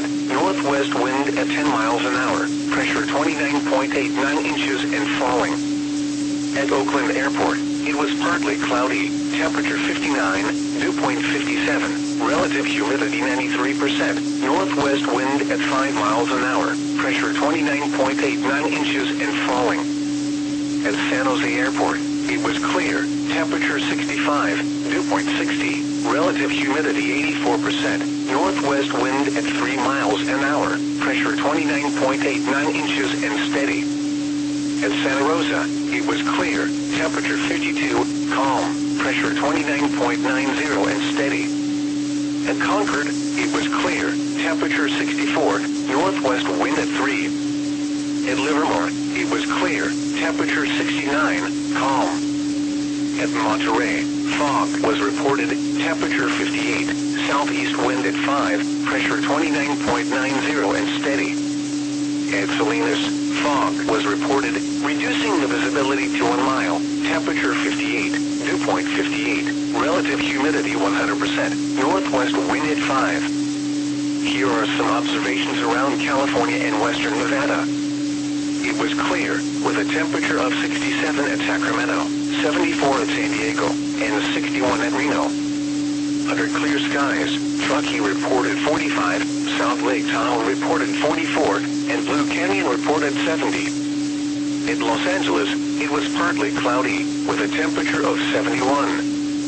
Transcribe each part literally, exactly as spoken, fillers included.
percent, northwest wind at ten miles an hour, pressure twenty-nine point eight nine inches and falling. At Oakland Airport, it was partly cloudy, temperature fifty-nine, dew point fifty-seven, relative humidity ninety-three percent, northwest wind at five miles an hour, pressure twenty-nine point eight nine inches and falling. At San Jose Airport, it was clear, temperature sixty-five, dew point sixty, relative humidity eighty-four percent, northwest wind at three miles an hour, pressure twenty-nine point eight nine inches and steady. At Santa Rosa, it was clear, temperature fifty-two, calm, pressure twenty-nine point nine zero and steady. At Concord, it was clear, temperature sixty-four, northwest wind at three. At Livermore, it was clear, temperature sixty-nine, calm. At Monterey, fog was reported, temperature fifty-eight, southeast wind at five, pressure twenty-nine point nine zero and steady. At Salinas, fog was reported, reducing the visibility to one mile, temperature fifty-eight, dew point fifty-eight, relative humidity one hundred percent, northwest wind at five. Here are some observations around California and western Nevada. It was clear, with a temperature of sixty-seven at Sacramento, seventy-four at San Diego, and sixty-one at Reno. Under clear skies, Truckee reported forty-five, South Lake Tahoe reported forty-four, and Blue Canyon reported seventy. In Los Angeles, it was partly cloudy, with a temperature of seventy-one.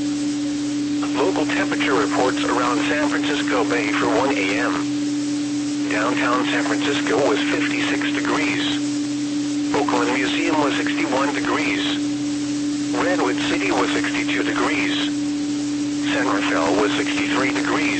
Local temperature reports around San Francisco Bay for one A M Downtown San Francisco was fifty-six degrees. Oakland Museum was sixty-one degrees. Redwood City was sixty-two degrees. San Rafael was sixty-three degrees.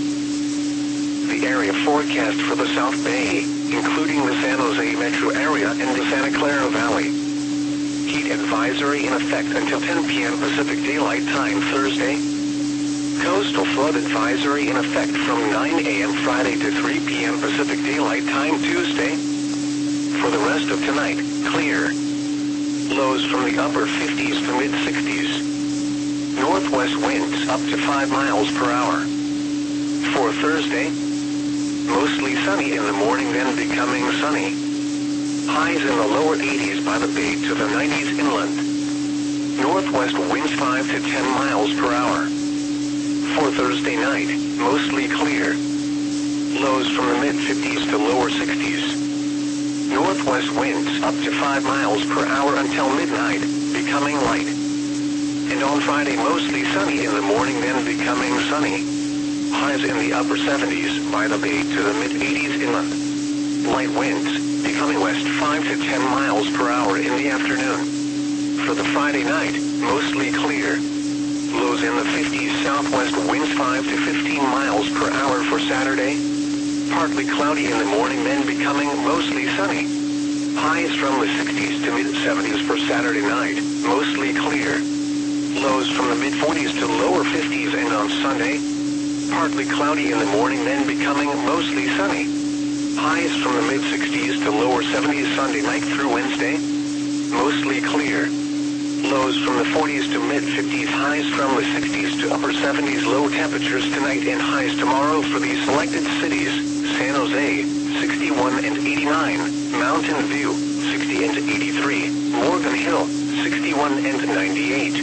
The area forecast for the South Bay, including the San Jose metro area and the Santa Clara Valley. Heat advisory in effect until ten P M Pacific Daylight Time Thursday. Coastal flood advisory in effect from nine A M Friday to three P M Pacific Daylight Time Tuesday. For the rest of tonight, clear. Lows from the upper fifties to mid sixties. Northwest winds up to five miles per hour. For Thursday, mostly sunny in the morning, then becoming sunny. Highs in the lower eighties by the bay to the nineties inland. Northwest winds five to ten miles per hour. For Thursday night, mostly clear. Lows from the mid fifties to lower sixties. Northwest winds up to five miles per hour until midnight, becoming light. And on Friday, mostly sunny in the morning, then becoming sunny. Highs in the upper seventies by the bay to the mid eighties inland. Light winds, becoming west five to ten miles per hour in the afternoon. For the Friday night, mostly clear. Lows in the fifties, southwest winds five to fifteen miles per hour for Saturday. Partly cloudy in the morning, then becoming mostly sunny. Highs from the sixties to mid seventies for Saturday night, mostly clear. Lows from the mid forties to lower fifties, and on Sunday, partly cloudy in the morning, then becoming mostly sunny. Highs from the mid sixties to lower seventies Sunday night through Wednesday, mostly clear. Lows from the forties to mid fifties, highs from the sixties to upper seventies, low temperatures tonight and highs tomorrow for these selected cities: San Jose, sixty-one and eighty-nine, Mountain View, sixty and eighty-three, Morgan Hill, sixty-one and ninety-eight.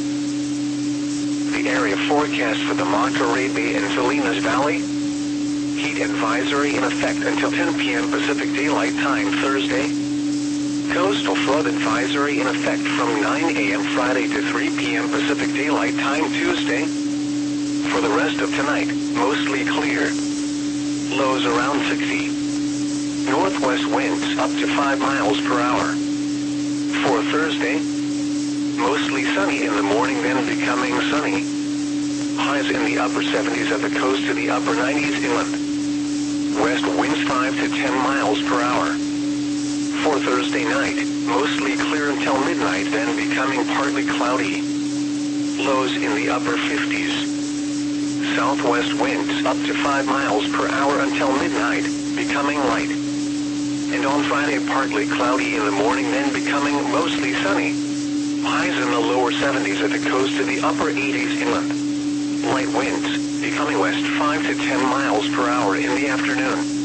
The area forecast for the Monterey Bay and Salinas Valley. Heat advisory in effect until ten P M Pacific Daylight Time Thursday. Coastal flood advisory in effect from nine A M Friday to three P M Pacific Daylight Time Tuesday. For the rest of tonight, mostly clear. Lows around sixty. Northwest winds up to five miles per hour. For Thursday, mostly sunny in the morning, then becoming sunny. Highs in the upper seventies at the coast to the upper nineties inland. West winds five to ten miles per hour. For Thursday night, mostly clear until midnight, then becoming partly cloudy. Lows in the upper fifties. Southwest winds up to five miles per hour until midnight, becoming light. And on Friday, partly cloudy in the morning, then becoming mostly sunny. Highs in the lower seventies at the coast to the upper eighties inland. Light winds, becoming west five to ten miles per hour in the afternoon.